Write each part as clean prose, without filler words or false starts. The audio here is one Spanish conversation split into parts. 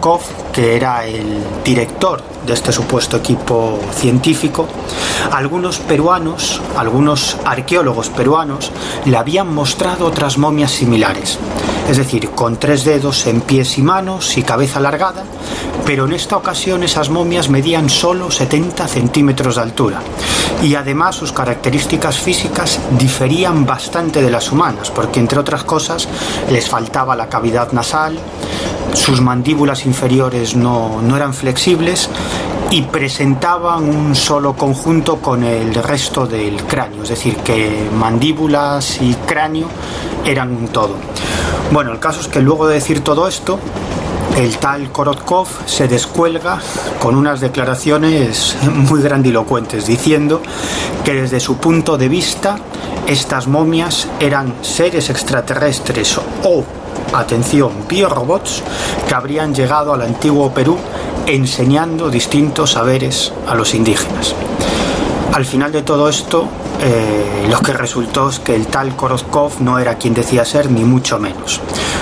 Korotkov, que era el director de este supuesto equipo científico, algunos arqueólogos peruanos, le habían mostrado otras momias similares, es decir, con 3 dedos en pies y manos y cabeza alargada, pero en esta ocasión esas momias medían solo 70 centímetros de altura, y además sus características físicas diferían bastante de las humanas, porque entre otras cosas les faltaba la cavidad nasal, sus mandíbulas inferiores no eran flexibles y presentaban un solo conjunto con el resto del cráneo, es decir, que mandíbulas y cráneo eran un todo. Bueno, el caso es que luego de decir todo esto, el tal Korotkov se descuelga con unas declaraciones muy grandilocuentes, diciendo que desde su punto de vista estas momias eran seres extraterrestres o, atención, biorobots que habrían llegado al antiguo Perú enseñando distintos saberes a los indígenas. Al final de todo esto, lo que resultó es que el tal Korotkov no era quien decía ser, ni mucho menos.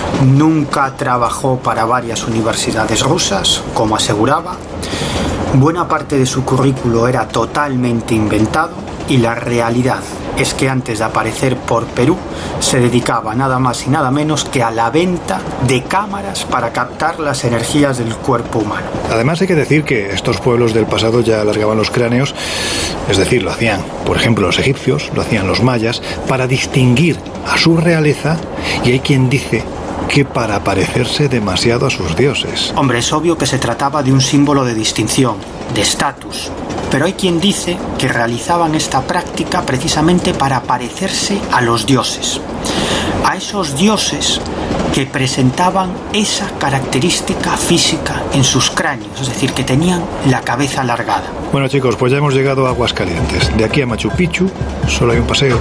Nunca trabajó para varias universidades rusas, como aseguraba. Buena parte de su currículo era totalmente inventado y la realidad es que antes de aparecer por Perú se dedicaba nada más y nada menos que a la venta de cámaras para captar las energías del cuerpo humano. Además hay que decir que estos pueblos del pasado ya alargaban los cráneos, es decir, lo hacían, por ejemplo, los egipcios, lo hacían los mayas, para distinguir a su realeza, y hay quien dice que para parecerse demasiado a sus dioses. Hombre, es obvio que se trataba de un símbolo de distinción, de estatus, pero hay quien dice que realizaban esta práctica precisamente para parecerse a los dioses, a esos dioses que presentaban esa característica física en sus cráneos, es decir, que tenían la cabeza alargada. Bueno, chicos, pues ya hemos llegado a Aguascalientes. De aquí a Machu Picchu solo hay un paseo.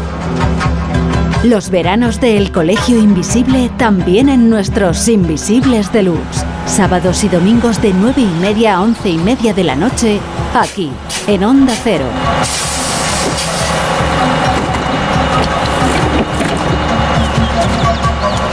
Los veranos del Colegio Invisible también en nuestros Invisibles Deluxe. Sábados y domingos de 9:30 a 11:30 de la noche, aquí, en Onda Cero.